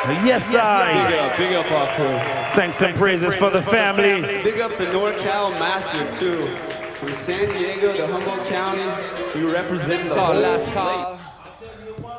Yes, I. Big up our crew. Thanks and praises for the family. Big up the NorCal Masters too. From San Diego to Humboldt County, we represent the whole Last lake. call.